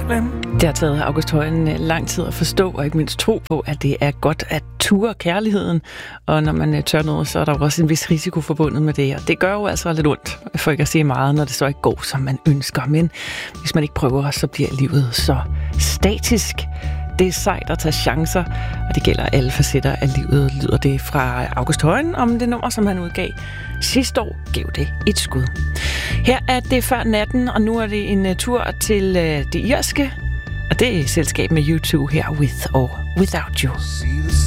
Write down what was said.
glemme. Det har taget August Højen lang tid at forstå, og ikke mindst tro på, at det er godt at ture kærligheden. Og når man tør noget, så er der jo også en vis risiko forbundet med det. Og det gør jo altså lidt ondt, for ikke at sige meget, når det så ikke går, som man ønsker. Men hvis man ikke prøver, så bliver livet så statisk. Det er sejt at tage chancer, og det gælder alle facetter af livet, lyder det fra August Højen om det nummer, som han udgav sidste år, gav det et skud. Her er det før natten, og nu er det en tur til det irske, og det er selskab med U2 her, With or Without You.